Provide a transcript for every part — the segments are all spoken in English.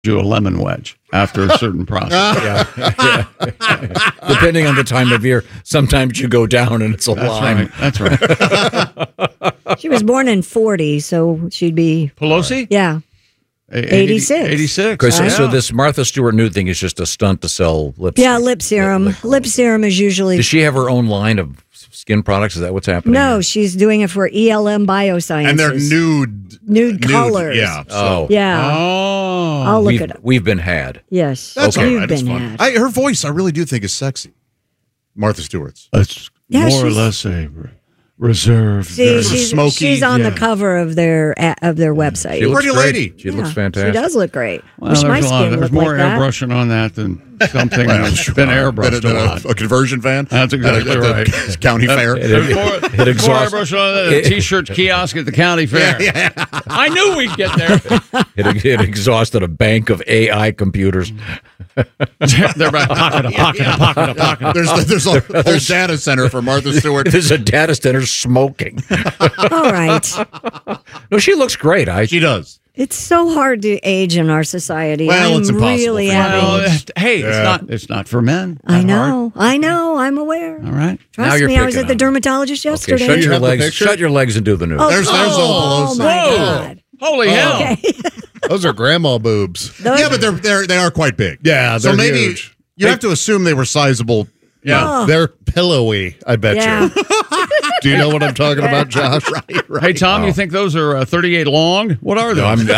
you a lemon wedge after a certain process. Depending on the time of year, sometimes you go down and it's a lime. Right. That's right. She was born in 40, so she'd be... Pelosi? Yeah. 86. 86. So this Martha Stewart nude thing is just a stunt to sell lip. Yeah, lip serum. Lip serum is usually... Does she have her own line of skin products? Is that what's happening? No, here? she's doing it for ELM Biosciences. And they're nude colors. Yeah. Oh. Yeah. Oh. I'll look it up. We've been had. Yes. That's Okay. all You've right. It's been fun. had. Her voice, I really do think is sexy. Martha Stewart's. It's Yeah, more or she's- less a reserved. See, smoky, she's on the yeah. cover of their website. She looks Pretty great. lady. She looks Yeah, fantastic. She does look great. Well, Wish my there's skin there's looked more like that. airbrushing on that than something that's been airbrushed a lot. A conversion van? That's exactly At the right. county fair. There's more exhausts- airbrush on that than a T-shirt kiosk at the county fair. I knew we'd get there. It exhausted a bank of AI computers. They're back pocket. There's data center for Martha Stewart. There's a data center smoking. All right. No, she looks great. She does. It's so hard to age in our society. Well, I'm it's impossible really for having... Well, hey, it's not for men. I that hard. know. I'm aware. All right. Now Trust you're me, I was picking at the on dermatologist Okay, yesterday. shut your have the legs. picture? Shut your legs and do the news. There's oh Pelosi. my Whoa. God. Holy hell. Okay. Those are grandma boobs. Yeah, but they are quite big. Yeah, so they're maybe huge. you have to assume they were sizable. Yeah. They're pillowy, I bet Yeah. you. Do you know what I'm talking about, Josh? Right. Hey, Tom, you think those are 38 long? What are No, those?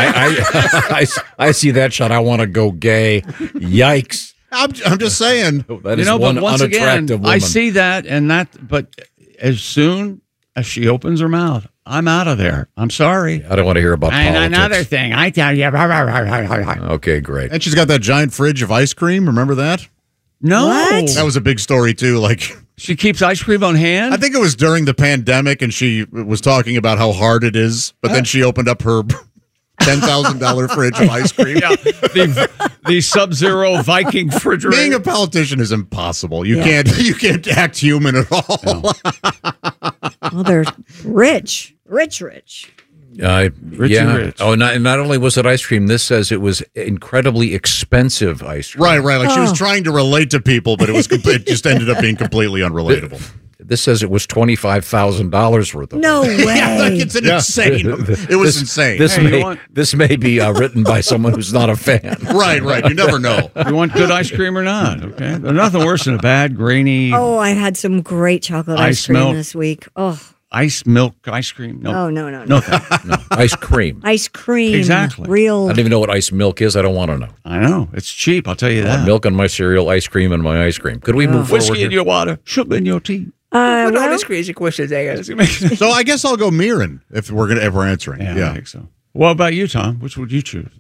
I see that shot. I want to go gay. Yikes. I'm just saying. That is one but once again, unattractive woman. I see that and that, but as soon as she opens her mouth, I'm out of there. I'm sorry. I don't want to hear about And politics. another thing, I tell you. Okay, great. And she's got that giant fridge of ice cream. Remember that? No. What? That was a big story too. Like, She keeps ice cream on hand? I think it was during the pandemic, and she was talking about how hard it is. But then she opened up her $10,000 fridge of ice cream. Yeah, the Sub-Zero Viking refrigerator. Being a politician is impossible. You can't act human at all. Well, they're rich. Rich. Yeah. Rich. Oh, not only was it ice cream, this says it was incredibly expensive ice cream. Right. Like she was trying to relate to people, but it just ended up being completely unrelatable. This says it was $25,000 worth of No way. It's insane. It was insane. This may be written by someone who's not a fan. Right. You never know. You want good ice cream or not? Okay. There's nothing worse than a bad, grainy I had some great chocolate ice cream milk. this week. Oh, ice milk ice cream. No. oh no. No, thank you. No, ice cream. Ice cream. Exactly. I Real. don't even know what ice milk is. I don't want to know. I know. It's cheap. I'll tell you I want that. milk in my cereal, ice cream in my ice cream. Could we move forward Whiskey in here? your water, sugar in your tea. Well, crazy questions. So I guess I'll go Mirren if we're answering. Yeah, I think so. What about you, Tom? Which would you choose?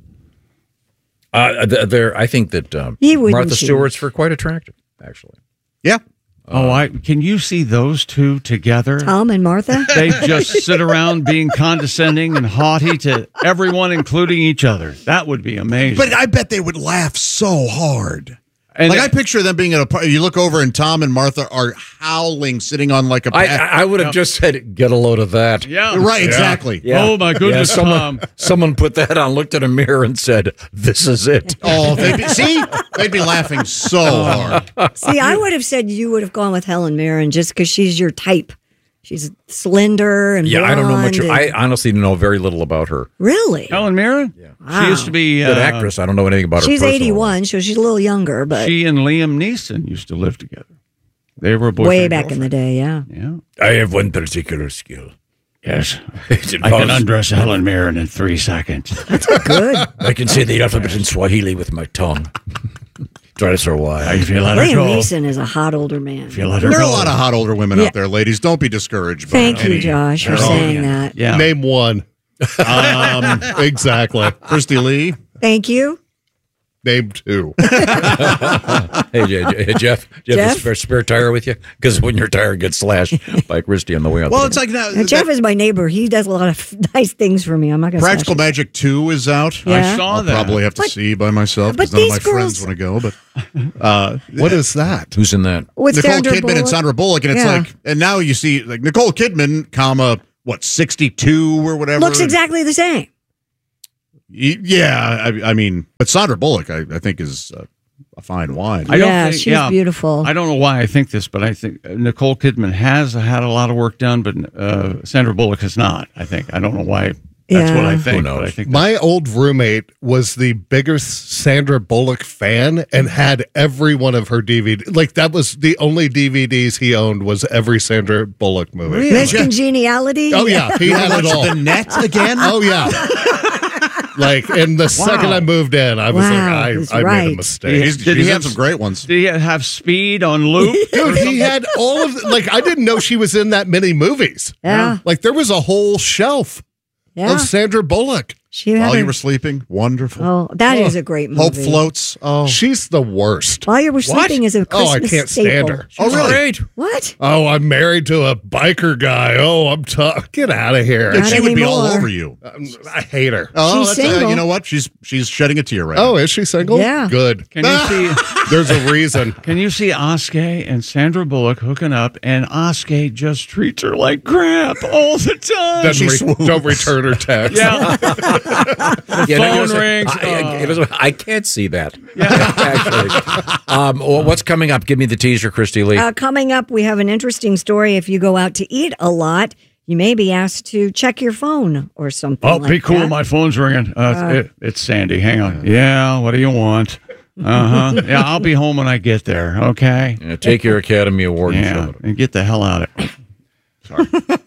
I think that He wouldn't Martha choose. Stewart's quite attractive, actually. Yeah. Can you see those two together? Tom and Martha? They just sit around being condescending and haughty to everyone, including each other. That would be amazing. But I bet they would laugh so hard. And I picture them being at a party. You look over and Tom and Martha are howling, sitting on like a I would have just said, get a load of that. yeah. Right, exactly. Yeah. Oh, my goodness, Tom. Someone put that on, looked in a mirror, and said, this is it. Oh, they'd be laughing so hard. See, I would have said you would have gone with Helen Mirren just because she's your type. She's slender and Yeah, I don't know much. blonde I and- honestly know very little about her. Really? Helen Mirren? Yeah. Wow. She used to be Good actress. I don't know anything about her She's personally. 81, so she's a little younger, but She and Liam Neeson used to live together. They were boyfriend, way back in the day, yeah. Yeah. I have one particular skill. Yes. It I can involves- undress Helen Mirren in 3 seconds. Good. I can say the alphabet in Swahili with my tongue. Try to survive. If you let her Liam go. Neeson is a hot older man. If you let her There are go. a lot of hot older women Yeah. out there, ladies. Don't be discouraged. Thank by you, any- Josh, for Oh, saying that. Yeah. Name one. Exactly. Christy Lee. Thank you. Name two. Hey, Jeff, do you have a spare tire with you? Because when your tire gets slashed by Christy on the way out. Well, the it's door. like now. Now, Jeff is my neighbor. He does a lot of nice things for me. I'm not going to Practical Magic 2 is out. Yeah. I saw I'll that. probably have to But- see by myself because but none of my these girls- friends want to go. But What is that? Who's in that? With Nicole Sandra Kidman Bullock. and Sandra Bullock, and it's Yeah. like, and now you see like Nicole Kidman, 62 or whatever. Looks exactly the same. Yeah, I mean, but Sandra Bullock, I think, is a fine wine. She's beautiful. I don't know why I think this, but I think Nicole Kidman has had a lot of work done, but Sandra Bullock has not. I think. I don't know why. That's what I think. Who knows? But I think My old roommate was the biggest Sandra Bullock fan and had every one of her DVDs. Like, that was the only DVDs he owned was every Sandra Bullock movie. Miss Congeniality. Oh, yeah. He had it all. The Net again? Oh, yeah. Like, and the second I moved in, I was I made a mistake. He had some great ones. Did he have Speed on loop? Dude, he had all of like, I didn't know she was in that many movies. Yeah. Like, there was a whole shelf of Sandra Bullock. While you were sleeping, wonderful. Oh, that is a great movie. Hope Floats. Oh, she's the worst. While you were sleeping is a Christmas I can't staple. stand her. Oh, really? Great. What? Oh, I'm married to a biker guy. Oh, I'm tough. Get out of here. Not she would be all anymore. over you. I hate her. Oh, She's that's single. you know what? She's shedding a tear right Oh, now. is she single? Yeah. Good. Can you see? There's a reason. Can you see Oskay and Sandra Bullock hooking up, and Oskay just treats her like crap all the time? Don't return her text. Yeah. Phone rings. I can't see that. Actually. Well, what's coming up? Give me the teaser, Christy Lee. Coming up, we have an interesting story. If you go out to eat a lot, you may be asked to check your phone or something. Oh, like be cool. that. My phone's ringing. It's Sandy. Hang on. Yeah, what do you want? Yeah, I'll be home when I get there. Okay. Yeah, take your Academy Award and show Yeah, it. and get the hell out of it. Sorry.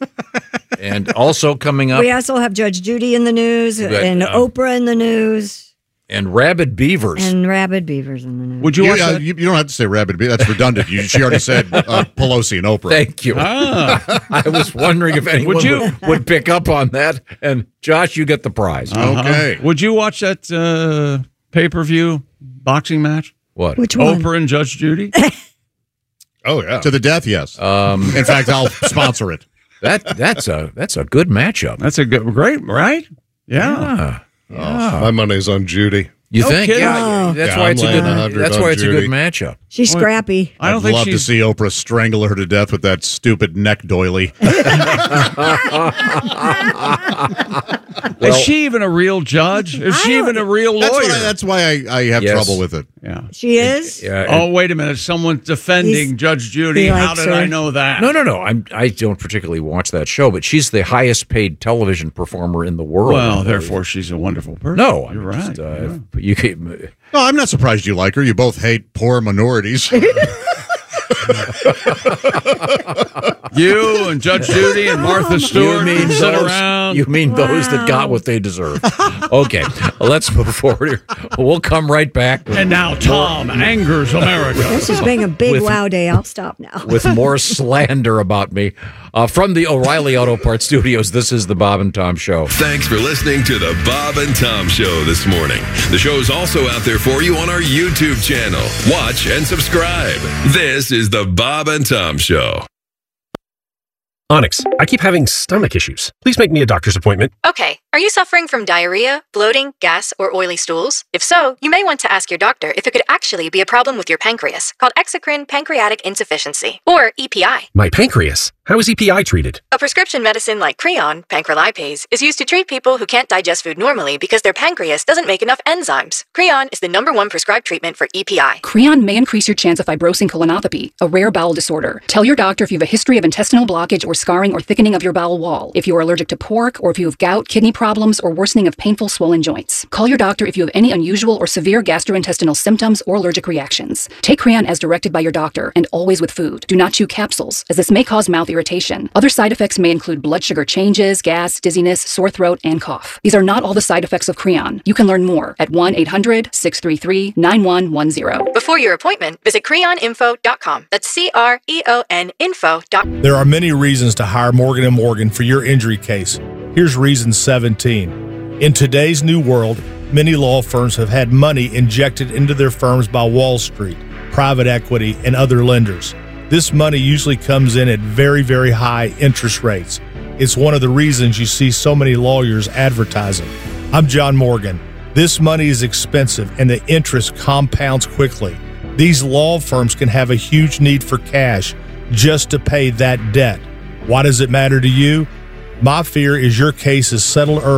And also coming up, We also have Judge Judy in the news got, and Oprah in the news and Rabid Beavers. and Rabid Beavers in the news. Would you watch that? You don't have to say Rabid Bee. That's redundant. She already said Pelosi and Oprah. Thank you. I was wondering if anyone would pick up on that. And Josh, you get the prize. Okay. Would you watch that pay-per-view boxing match? What? Which one? Oprah and Judge Judy? Oh, yeah. To the death, yes. In fact, I'll sponsor it. That's a good matchup. That's a great, right? Yeah. My money's on Judy. You No think? kidding. Yeah. That's Yeah, why I'm it's a laying good. 100 That's on why it's a Judy. good matchup. She's scrappy. I don't I'd think love to she's. see Oprah strangle her to death with that stupid neck doily. Is she even a real judge? Is she even a real lawyer? That's why I have Yes. trouble with it. Yeah. She is? Yeah. Oh, wait a minute. Someone's defending He's- Judge Judy. he How likes did her. I know that? No. I don't particularly watch that show, but she's the highest paid television performer in the world. Well, therefore, she's a wonderful person. No, you're I'm right. just, yeah. You can, No, I'm not surprised you like her. You both hate poor minorities. You and Judge Judy and Martha Stewart you mean sit those, around. You mean those that got what they deserve? Okay, let's move forward here. We'll come right back. And now Tom angers America. This is being a big With- wow day. I'll stop now. with more slander about me. From the O'Reilly Auto Parts Studios, this is the Bob and Tom Show. Thanks for listening to the Bob and Tom Show this morning. The show's also out there for you on our YouTube channel. Watch and subscribe. This is the Bob and Tom Show. Onyx, I keep having stomach issues. Please make me a doctor's appointment. Okay, are you suffering from diarrhea, bloating, gas, or oily stools? If so, you may want to ask your doctor if it could actually be a problem with your pancreas, called exocrine pancreatic insufficiency, or EPI. My pancreas. How is EPI treated? A prescription medicine like Creon, pancrelipase, is used to treat people who can't digest food normally because their pancreas doesn't make enough enzymes. Creon is the #1 prescribed treatment for EPI. Creon may increase your chance of fibrosing colonopathy, a rare bowel disorder. Tell your doctor if you have a history of intestinal blockage or scarring or thickening of your bowel wall, if you are allergic to pork, or if you have gout, kidney problems, or worsening of painful swollen joints. Call your doctor if you have any unusual or severe gastrointestinal symptoms or allergic reactions. Take Creon as directed by your doctor, and always with food. Do not chew capsules, as this may cause mouth irritation. Other side effects may include blood sugar changes, gas, dizziness, sore throat, and cough. These are not all the side effects of Creon. You can learn more at 1-800-633-9110. Before your appointment, visit creoninfo.com. That's CREON info.com. There are many reasons to hire Morgan & Morgan for your injury case. Here's reason 17. In today's new world, many law firms have had money injected into their firms by Wall Street, private equity, and other lenders. This money usually comes in at very, very high interest rates. It's one of the reasons you see so many lawyers advertising. I'm John Morgan. This money is expensive and the interest compounds quickly. These law firms can have a huge need for cash just to pay that debt. Why does it matter to you? My fear is your case is settled early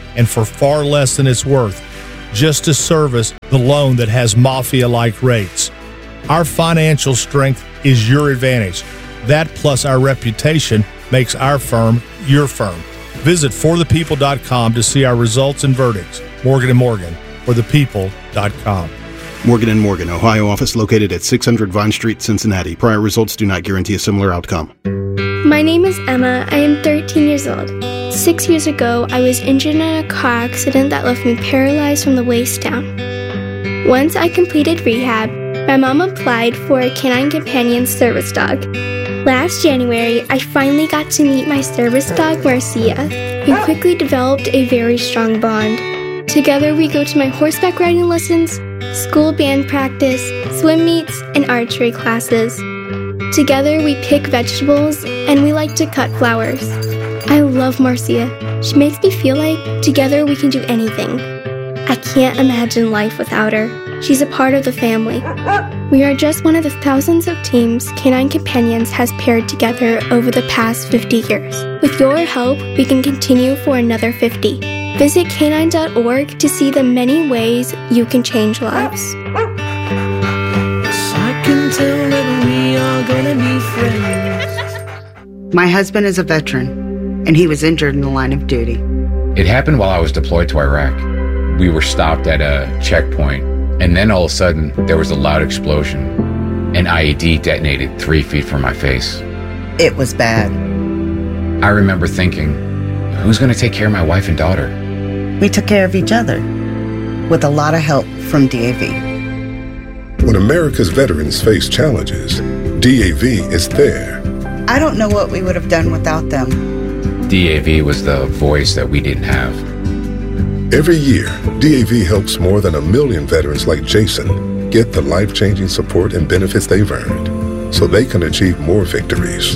and for far less than it's worth, just to service the loan that has mafia-like rates. Our financial strength is your advantage. That plus our reputation makes our firm your firm. Visit forthepeople.com to see our results and verdicts. Morgan & Morgan, forthepeople.com. Morgan & Morgan, Ohio office located at 600 Vine Street, Cincinnati. Prior results do not guarantee a similar outcome. My name is Emma. I am 13 years old. 6 years ago, I was injured in a car accident that left me paralyzed from the waist down. Once I completed rehab, my mom applied for a Canine Companion service dog. Last January, I finally got to meet my service dog, Marcia. We quickly developed a very strong bond. Together, we go to my horseback riding lessons, school band practice, swim meets, and archery classes. Together, we pick vegetables, and we like to cut flowers. I love Marcia. She makes me feel like together we can do anything. I can't imagine life without her. She's a part of the family. We are just one of the thousands of teams Canine Companions has paired together over the past 50 years. With your help, we can continue for another 50. Visit canine.org to see the many ways you can change lives. I can tell that we are gonna be friends. My husband is a veteran, and he was injured in the line of duty. It happened while I was deployed to Iraq. We were stopped at a checkpoint, and then all of a sudden, there was a loud explosion. An IED detonated 3 feet from my face. It was bad. I remember thinking, who's going to take care of my wife and daughter? We took care of each other, with a lot of help from DAV. When America's veterans face challenges, DAV is there. I don't know what we would have done without them. DAV was the voice that we didn't have. Every year, DAV helps more than 1 million veterans like Jason get the life-changing support and benefits they've earned so they can achieve more victories.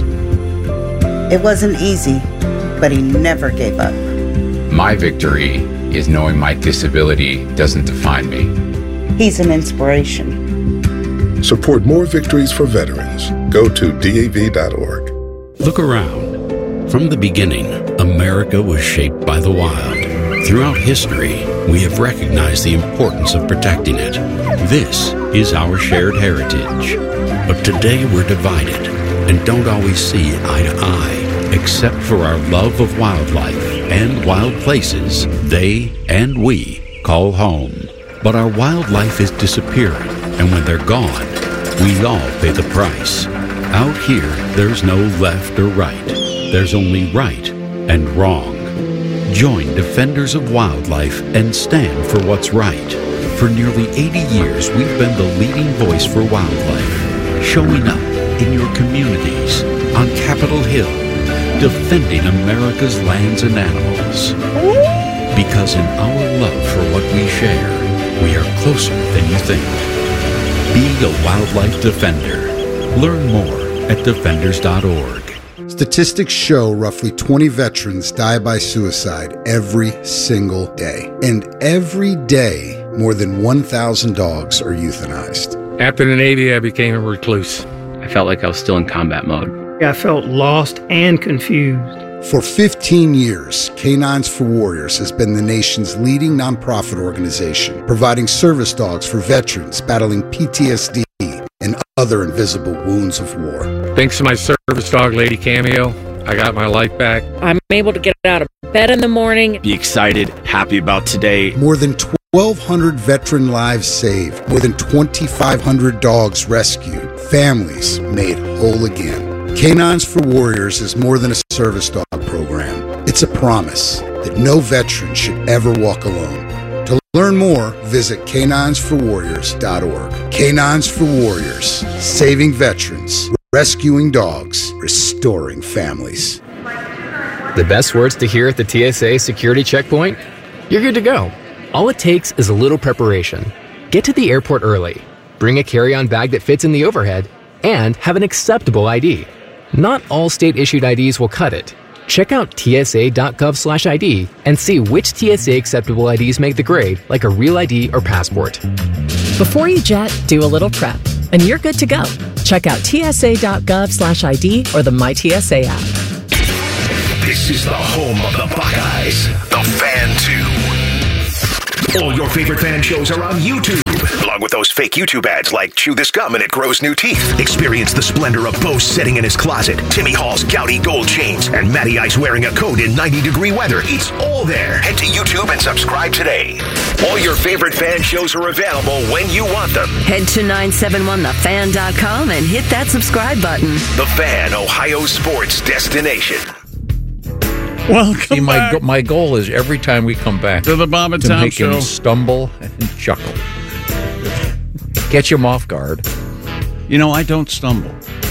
It wasn't easy, but he never gave up. My victory is knowing my disability doesn't define me. He's an inspiration. Support more victories for veterans. Go to DAV.org. Look around. From the beginning, America was shaped by the wild. Throughout history, we have recognized the importance of protecting it. This is our shared heritage. But today we're divided and don't always see eye to eye, except for our love of wildlife and wild places they and we call home. But our wildlife is disappearing, and when they're gone, we all pay the price. Out here, there's no left or right. There's only right and wrong. Join Defenders of Wildlife and stand for what's right. For nearly 80 years, we've been the leading voice for wildlife, showing up in your communities, on Capitol Hill, defending America's lands and animals. Because in our love for what we share, we are closer than you think. Be a wildlife defender. Learn more at defenders.org. Statistics show roughly 20 veterans die by suicide every single day. And every day, more than 1,000 dogs are euthanized. After the Navy, I became a recluse. I felt like I was still in combat mode. I felt lost and confused. For 15 years, Canines for Warriors has been the nation's leading nonprofit organization, providing service dogs for veterans battling PTSD and other invisible wounds of war. Thanks to my service dog, Lady Cameo, I got my life back. I'm able to get out of bed in the morning. Be excited, happy about today. More than 1,200 veteran lives saved, more than 2,500 dogs rescued, families made whole again. Canines for Warriors is more than a service dog program. It's a promise that no veteran should ever walk alone. To learn more, visit caninesforwarriors.org. Canines for Warriors, saving veterans, rescuing dogs, restoring families. The best words to hear at the TSA security checkpoint? You're good to go. All it takes is a little preparation. Get to the airport early, bring a carry-on bag that fits in the overhead, and have an acceptable ID. Not all state-issued IDs will cut it. Check out tsa.gov/ID and see which TSA acceptable IDs make the grade, like a real ID or passport. Before you jet, do a little prep, and you're good to go. Check out tsa.gov/ID or the MyTSA app. This is the home of the Buckeyes. The Fan 2. All your favorite fan shows are on YouTube, along with those fake YouTube ads like Chew This Gum and It Grows New Teeth. Experience the splendor of Bo sitting in his closet, Timmy Hall's Gouty gold chains, and Matty Ice wearing a coat in 90-degree weather. It's all there. Head to YouTube and subscribe today. All your favorite fan shows are available when you want them. Head to 971thefan.com and hit that subscribe button. The Fan, Ohio sports destination. See, my goal is every time we come back to the Bob and to Tom make Show, him stumble and chuckle, catch him off guard. You know, I don't stumble.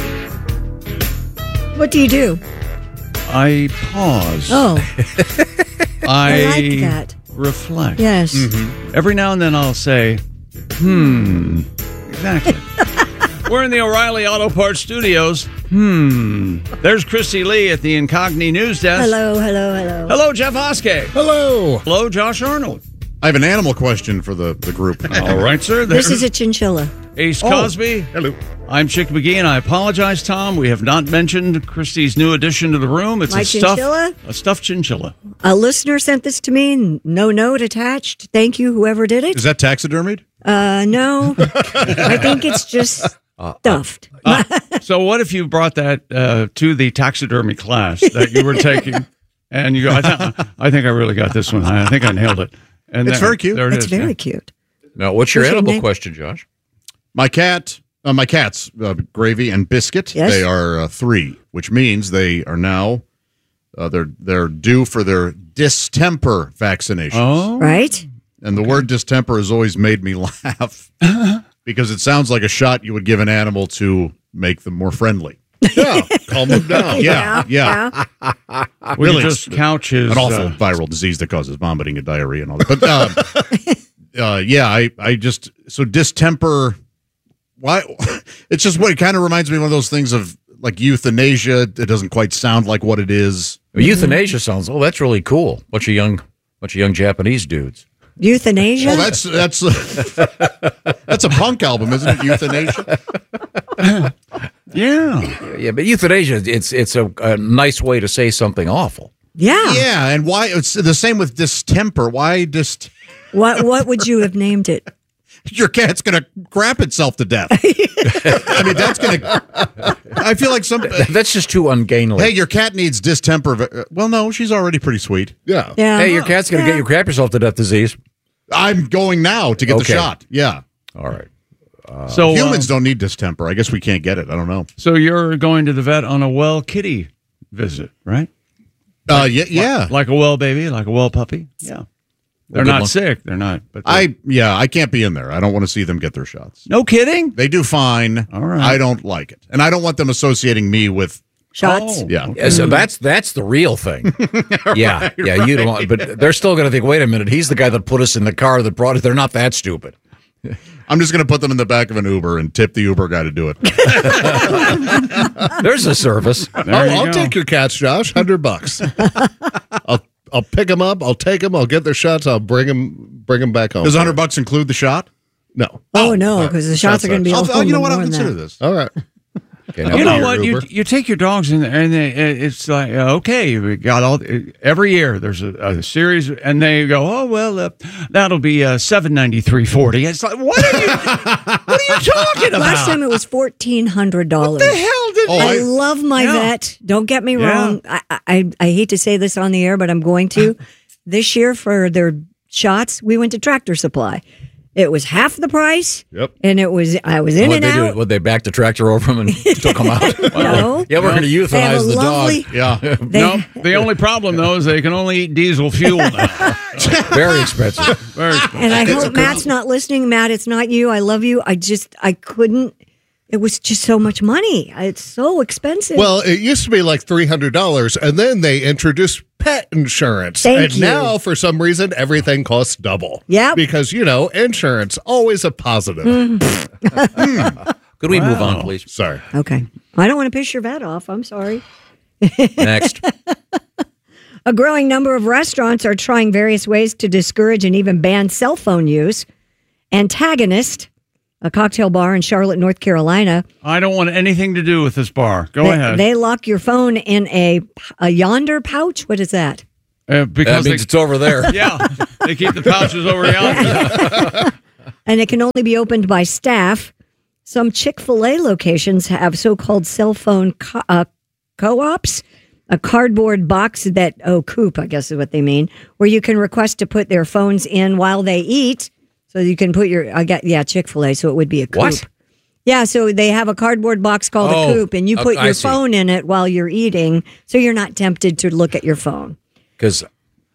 What do you do? I pause. Oh, I like that. Reflect. Yes. Every now and then I'll say, exactly. We're in the O'Reilly Auto Parts Studios. There's Christy Lee at the Incogni News Desk. Hello, hello, hello. Hello, Jeff Oskey. Hello. Hello, Josh Arnold. I have an animal question for the group. All right, sir. This is a chinchilla. Ace Cosby. Hello. I'm Chick McGee, and I apologize, Tom. We have not mentioned Christy's new addition to the room. It's My chinchilla? A stuffed chinchilla. A listener sent this to me. No note attached. Thank you, whoever did it. Is that taxidermied? No. I think it's just stuffed. So what if you brought that to the taxidermy class that you were taking, and you go, I think I really got this one. I think I nailed it. And it's very cute. There it It's is, very cute. Now, what's your What's your animal name? question, Josh? My cat's Gravy and Biscuit. Yes. They are 3, which means they are now they're due for their distemper vaccinations. Oh, right. And the word distemper has always made me laugh because it sounds like a shot you would give an animal to make them more friendly. Yeah, calm them down. Yeah. Really, just couch his an awful viral disease that causes vomiting and diarrhea and all that. But I just so distemper. Why? It's just what it kind of reminds me of one of those things of like euthanasia. It doesn't quite sound like what it is. Well, euthanasia sounds. Oh, that's really cool. Bunch of young Japanese dudes. Euthanasia? Well, that's a punk album, isn't it? Euthanasia. Yeah, but euthanasia. It's a nice way to say something awful. Yeah. And why? It's the same with distemper. Why What would you have named it? Your cat's going to crap itself to death. I mean, that's going to... I feel like that's just too ungainly. Hey, your cat needs distemper. Well, no, she's already pretty sweet. Yeah. Hey, your cat's going to get you crap yourself to death disease. I'm going now to get the shot. Yeah. All right. So humans don't need distemper. I guess we can't get it. I don't know. So you're going to the vet on a well kitty visit, right? Yeah. Like a well baby, like a well puppy. Yeah. They're not sick. They're not. But I can't be in there. I don't want to see them get their shots. No kidding. They do fine. All right. I don't like it, and I don't want them associating me with shots. Yeah. Yeah, so that's the real thing. Yeah. You don't want, but they're still going to think. Wait a minute. He's the guy that put us in the car that brought it. They're not that stupid. I'm just going to put them in the back of an Uber and tip the Uber guy to do it. There's a service. I'll take your cats, Josh. $100. I'll pick them up. I'll take them. I'll get their shots. I'll bring them back home. Does $100 include the shot? No. Oh no, because the shots are going to be. You know what? I'll consider this. All right. Okay, you know what? You take your dogs in there, and it's like okay, we got every year. There's a series, and they go, oh well, that'll be $793.40. It's like what are you talking about? Last time it was $1,400. What the hell did I love my vet. Don't get me wrong. I hate to say this on the air, but I'm going to. This year for their shots, we went to Tractor Supply. It was half the price. Yep. And I was in and out. Would they back the tractor over them and took them out? No. Yeah, we're going to euthanize the lovely, dog. Yeah. No, the only problem though is they can only eat diesel fuel now. Very expensive. Very expensive. And I hope Matt's not listening. Matt, it's not you. I love you. I couldn't. It was just so much money. It's so expensive. Well, it used to be like $300, and then they introduced pet insurance. Thank you. Now, for some reason, everything costs double. Yeah. Because, insurance, always a positive. Could we move on, please? Sorry. Okay. I don't want to piss your vet off. I'm sorry. Next. A growing number of restaurants are trying various ways to discourage and even ban cell phone use. Antagonist, a cocktail bar in Charlotte, North Carolina. I don't want anything to do with this bar. Go ahead. They lock your phone in a yonder pouch. What is that? Because that means it's over there. Yeah, they keep the pouches over yonder. And it can only be opened by staff. Some Chick-fil-A locations have so-called cell phone co-ops, a cardboard box that, coop, I guess is what they mean, where you can request to put their phones in while they eat. So you can put Chick-fil-A, so it would be a coop. What? Yeah, so they have a cardboard box called a coop, and you put your phone in it while you're eating, so you're not tempted to look at your phone. Because,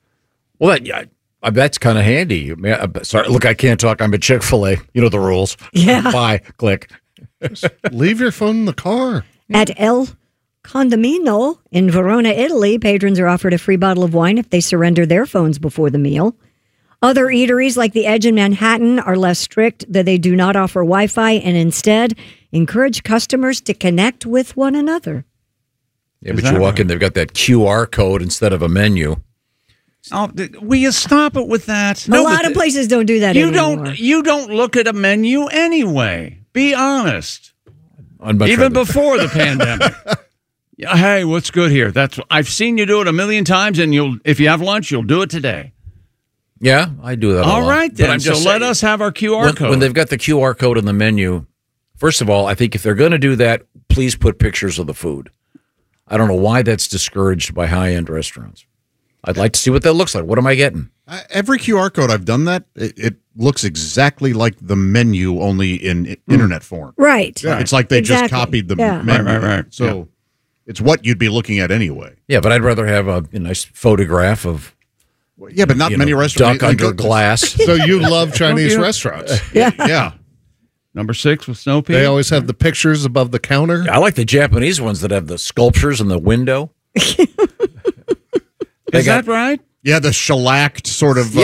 that's kind of handy. Sorry, look, I can't talk. I'm at Chick-fil-A. You know the rules. Yeah. Bye. Click. Leave your phone in the car. At El Condomino in Verona, Italy, patrons are offered a free bottle of wine if they surrender their phones before the meal. Other eateries like the Edge in Manhattan are less strict, that they do not offer Wi-Fi and instead encourage customers to connect with one another. Yeah, but you walk in, they've got that QR code instead of a menu. Oh, will you stop it with that? A lot of places don't do that anymore. You don't look at a menu anyway. Be honest. Even before the pandemic. Hey, what's good here? I've seen you do it a million times, and if you have lunch, you'll do it today. Yeah, I do that. All right, then. So let us have our QR code. When they've got the QR code in the menu, first of all, I think if they're going to do that, please put pictures of the food. I don't know why that's discouraged by high-end restaurants. I'd like to see what that looks like. What am I getting? Every QR code I've done that, it looks exactly like the menu, only in internet form. Right. Yeah, it's like they just copied the menu. Right. So it's what you'd be looking at anyway. Yeah, but I'd rather have a nice photograph of... Yeah, but not many restaurants. Duck under glass. So you love Chinese restaurants. Yeah. Number 6 with Snow Pea. They always have the pictures above the counter. I like the Japanese ones that have the sculptures in the window. Is that right? Yeah, the shellacked sort of...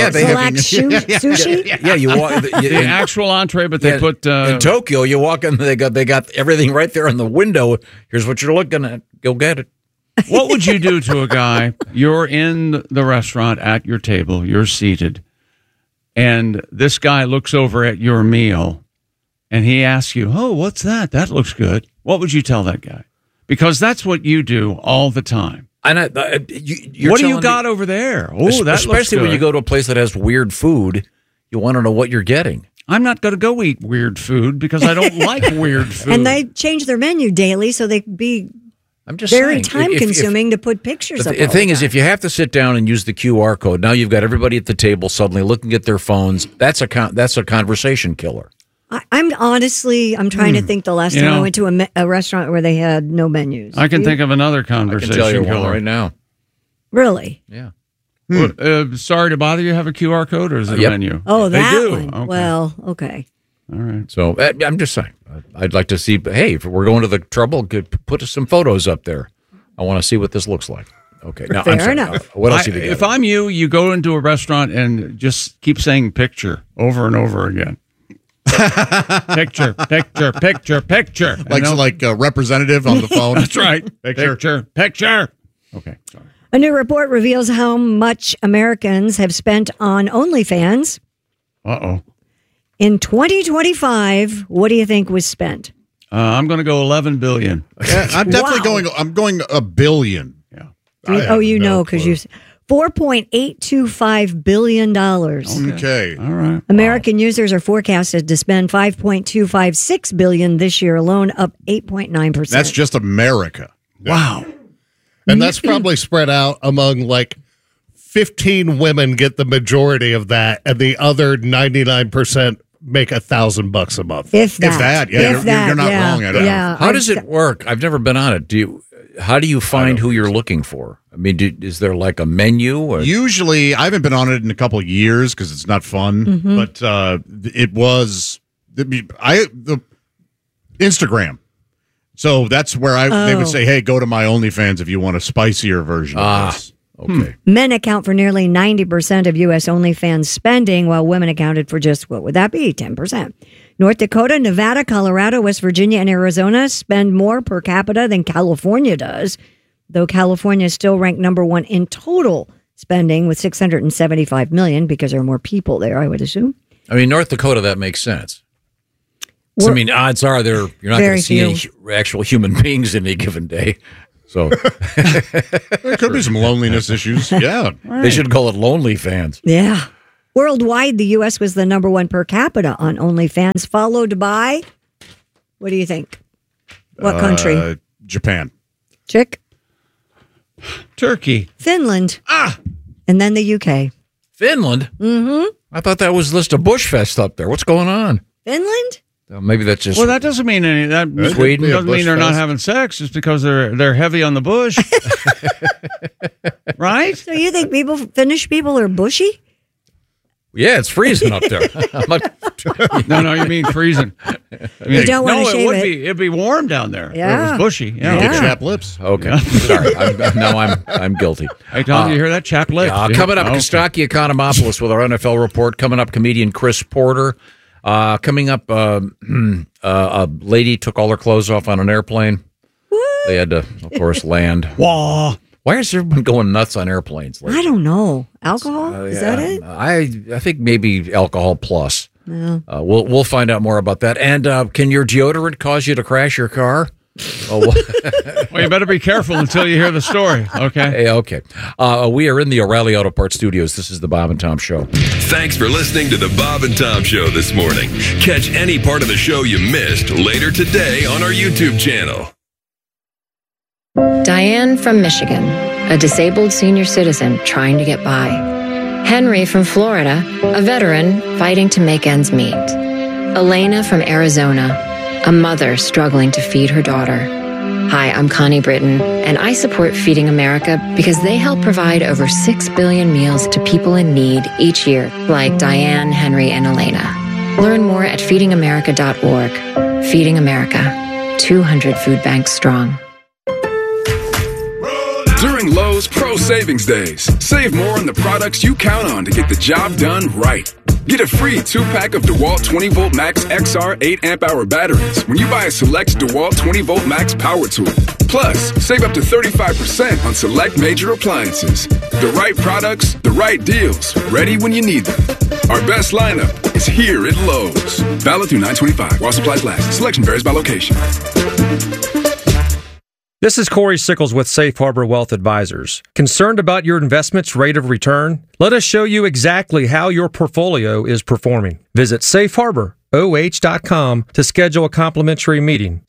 sushi? Yeah, you walk... The actual entree, but they put... in Tokyo, you walk in, they got everything right there in the window. Here's what you're looking at. Go get it. What would you do to a guy? You're in the restaurant at your table, you're seated, and this guy looks over at your meal, and he asks you, "Oh, what's that? That looks good." What would you tell that guy? Because that's what you do all the time. And what do you got over there? Oh, that looks good. Especially when you go to a place that has weird food, you want to know what you're getting. I'm not going to go eat weird food because I don't like weird food. And they change their menu daily, so they can be... I'm just very saying, time-consuming to put pictures of. The thing is, if you have to sit down and use the QR code, now you've got everybody at the table suddenly looking at their phones. That's a conversation killer. I'm trying to think the last time I went to a restaurant where they had no menus. I can think of another conversation I can tell you killer right now. Really? Yeah. Sorry to bother you. Have a QR code or is it a menu? Oh, they that do. one. Okay. Well, okay. All right. So I'm just saying, I'd like to see. Hey, if we're going to the trouble, put some photos up there. I want to see what this looks like. Okay. Now, Fair enough. What else? If I'm you go into a restaurant and just keep saying "picture" over and over again. Picture, picture, picture, picture. Like a representative on the phone. That's right. Picture. Okay. Sorry. A new report reveals how much Americans have spent on OnlyFans. Uh-oh. In 2025, what do you think was spent? I'm going to go 11 billion. Yeah, I'm definitely going $1 billion. Yeah. Because you $4.825 billion. Okay. All right. American users are forecasted to spend $5.256 billion this year alone, up 8.9%. That's just America. Wow. And that's probably spread out among like 15 women get the majority of that, and the other 99% make $1,000 a month. If that. You're not wrong at all. Yeah. How does it work? I've never been on it. How do you find who you're looking for? I mean, is there like a menu? Or? Usually, I haven't been on it in a couple of years because it's not fun. Mm-hmm. But it was the Instagram. So that's where they would say, "Hey, go to my OnlyFans if you want a spicier version of this." Okay. Men account for nearly 90% of U.S. OnlyFans spending, while women accounted for just, what would that be, 10%. North Dakota, Nevada, Colorado, West Virginia, and Arizona spend more per capita than California does, though California is still ranked number one in total spending with $675 million because there are more people there, I would assume. I mean, North Dakota, that makes sense. So, I mean, odds are you're not going Very to see few. any actual human beings in any given day. So There could be some loneliness issues. Yeah. They should call it Lonely Fans. Yeah. Worldwide, the U.S. was the number one per capita on OnlyFans, followed by, what do you think? What country? Japan. Chick? Turkey. Finland. And then the UK. Finland? Mm-hmm. I thought that was list of Bushfest up there. What's going on? Finland? Maybe that's just Well, that doesn't mean any. That Sweden? doesn't mean they're not Bushfest? having sex just because they're heavy on the bush, right? So you think Finnish people are bushy? Yeah, it's freezing up there. No, you mean freezing. You don't want to shave it. It'd be warm down there. If Yeah. it was bushy. Yeah. Get chapped lips. Okay. Sorry. I'm guilty. Hey, Tom, you hear that? Chapped lips. Coming up, Okay. Kostaki Economopoulos with our NFL report. Coming up, comedian Chris Porter. Coming up, a lady took all her clothes off on an airplane. They had to, of course, land. Wah. Why is everyone going nuts on airplanes? I don't know. Alcohol? Is that it? I think maybe alcohol plus. Yeah. We'll find out more about that. And can your deodorant cause you to crash your car? Well, you better be careful until you hear the story. Okay. Hey, okay. We are in the O'Reilly Auto Parts studios. This is the Bob and Tom Show. Thanks for listening to the Bob and Tom Show this morning. Catch any part of the show you missed later today on our YouTube channel. Diane from Michigan, a disabled senior citizen trying to get by. Henry from Florida, a veteran fighting to make ends meet. Elena from Arizona, a mother struggling to feed her daughter. Hi, I'm Connie Britton, and I support Feeding America because they help provide over 6 billion meals to people in need each year, like Diane, Henry, and Elena. Learn more at feedingamerica.org. Feeding America, 200 food banks strong. During Lowe's Pro Savings Days, save more on the products you count on to get the job done right. Get a free 2-pack of DeWalt 20-volt Max XR 8-amp-hour batteries when you buy a select DeWalt 20-volt Max power tool. Plus, save up to 35% on select major appliances. The right products, the right deals, ready when you need them. Our best lineup is here at Lowe's. Valid through 9/25 while supplies last. Selection varies by location. This is Corey Sickles with Safe Harbor Wealth Advisors. Concerned about your investment's rate of return? Let us show you exactly how your portfolio is performing. Visit safeharboroh.com to schedule a complimentary meeting.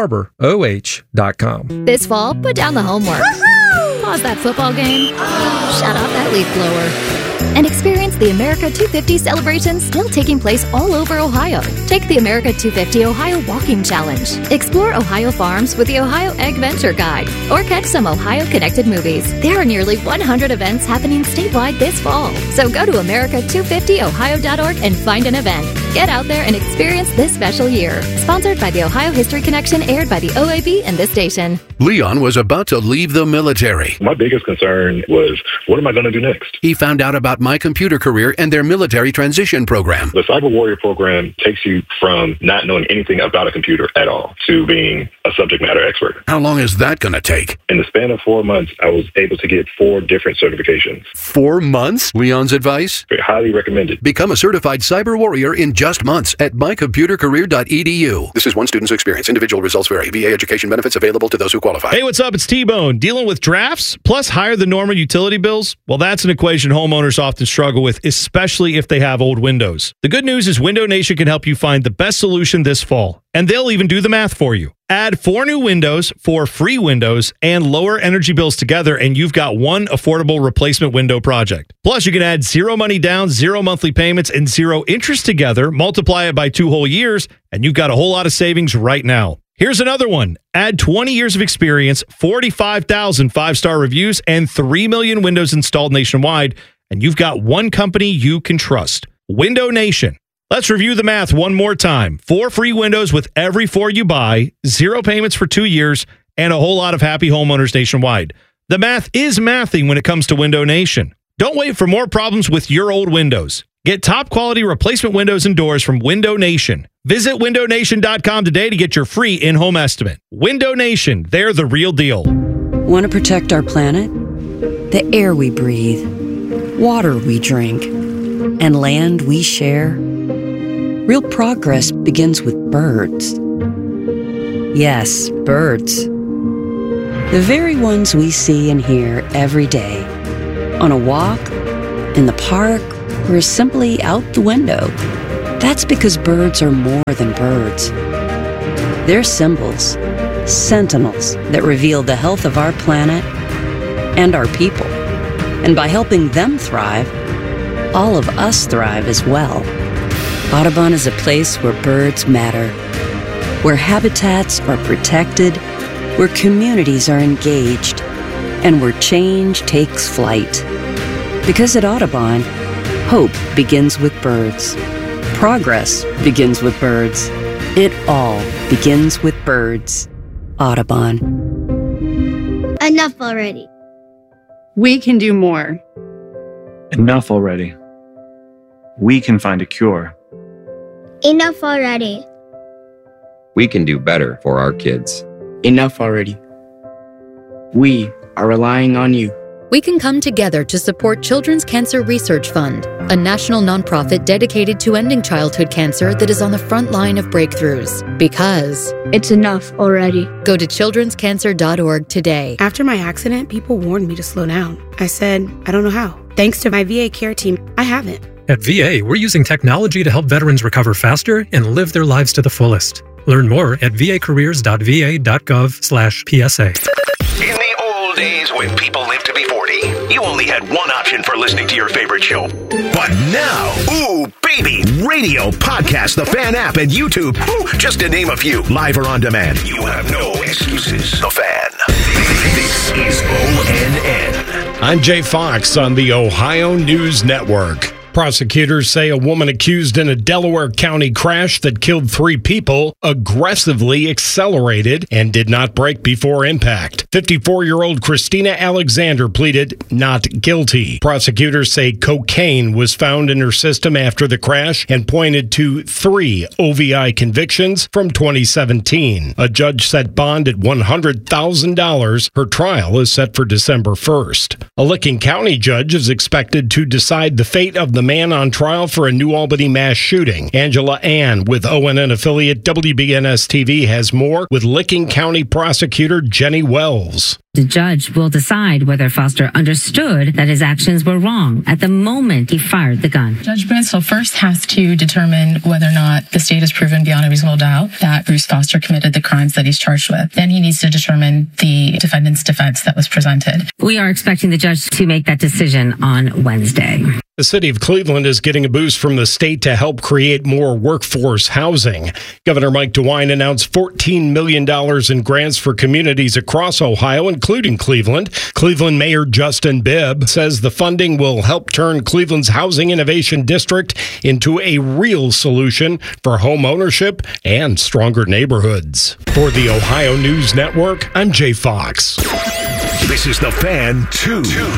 safeharboroh.com. This fall, put down the homework. Pause that football game. Shut off that leaf blower. And experience the America 250 celebration still taking place all over Ohio. Take the America 250 Ohio Walking Challenge. Explore Ohio farms with the Ohio Egg Venture Guide. Or catch some Ohio-connected movies. There are nearly 100 events happening statewide this fall. So go to America250ohio.org and find an event. Get out there and experience this special year. Sponsored by the Ohio History Connection, aired by the OAB and this station. Leon was about to leave the military. My biggest concern was, what am I going to do next? He found out about My Computer Career and their military transition program. The Cyber Warrior program takes you from not knowing anything about a computer at all to being a subject matter expert. How long is that going to take? In the span of 4 months, I was able to get 4 different certifications. 4 months? Leon's advice? Highly recommended. Become a certified cyber warrior in just months at mycomputercareer.edu. This is one student's experience. Individual results vary. VA education benefits available to those who qualify. Hey, what's up? It's T-Bone. Dealing with drafts plus higher than normal utility bills? Well, that's an equation homeowners often struggle with, especially if they have old windows. The good news is Window Nation can help you find the best solution this fall, and they'll even do the math for you. Add 4 new windows, 4 free windows, and lower energy bills together, and you've got one affordable replacement window project. Plus, you can add 0 money down, 0 monthly payments, and 0 interest together, multiply it by 2 whole years, and you've got a whole lot of savings right now. Here's another one. Add 20 years of experience, 45,000 5-star reviews, and 3 million windows installed nationwide, and you've got one company you can trust. Window Nation. Let's review the math one more time. 4 free windows with every 4 you buy, 0 payments for 2 years, and a whole lot of happy homeowners nationwide. The math is mathing when it comes to Window Nation. Don't wait for more problems with your old windows. Get top quality replacement windows and doors from Window Nation. Visit windownation.com today to get your free in-home estimate. Window Nation, they're the real deal. Want to protect our planet? The air we breathe, water we drink, and land we share? Real progress begins with birds. Yes, birds. The very ones we see and hear every day. On a walk, in the park, or simply out the window. That's because birds are more than birds. They're symbols, sentinels that reveal the health of our planet and our people. And by helping them thrive, all of us thrive as well. Audubon is a place where birds matter, where habitats are protected, where communities are engaged, and where change takes flight. Because at Audubon, hope begins with birds. Progress begins with birds. It all begins with birds. Audubon. Enough already. We can do more. Enough already. We can find a cure. Enough already. We can do better for our kids. Enough already. We are relying on you. We can come together to support Children's Cancer Research Fund, a national nonprofit dedicated to ending childhood cancer that is on the front line of breakthroughs. Because it's enough already. Go to childrenscancer.org today. After my accident, people warned me to slow down. I said, I don't know how. Thanks to my VA care team, I haven't. At VA, we're using technology to help veterans recover faster and live their lives to the fullest. Learn more at vacareers.va.gov/PSA. In the old days when people lived to be 40, you only had one option for listening to your favorite show. But now, ooh, baby, radio, podcast, the Fan app, and YouTube, just to name a few, live or on demand. You have no excuses. The Fan. This is ONN. I'm Jay Fox on the Ohio News Network. Prosecutors say a woman accused in a Delaware County crash that killed 3 people aggressively accelerated and did not brake before impact. 54-year-old Christina Alexander pleaded not guilty. Prosecutors say cocaine was found in her system after the crash and pointed to 3 OVI convictions from 2017. A judge set bond at $100,000. Her trial is set for December 1st. A Licking County judge is expected to decide the fate of the man on trial for a New Albany mass shooting. Angela Ann with ONN affiliate WBNS-TV has more with Licking County prosecutor Jenny Wells. The judge will decide whether Foster understood that his actions were wrong at the moment he fired the gun. Judge Bransfield first has to determine whether or not the state has proven beyond a reasonable doubt that Bruce Foster committed the crimes that he's charged with. Then he needs to determine the defendant's defense that was presented. We are expecting the judge to make that decision on Wednesday. The city of Cleveland is getting a boost from the state to help create more workforce housing. Governor Mike DeWine announced $14 million in grants for communities across Ohio, including Cleveland. Cleveland Mayor Justin Bibb says the funding will help turn Cleveland's Housing Innovation District into a real solution for home ownership and stronger neighborhoods. For the Ohio News Network, I'm Jay Fox. This is The Fan 2.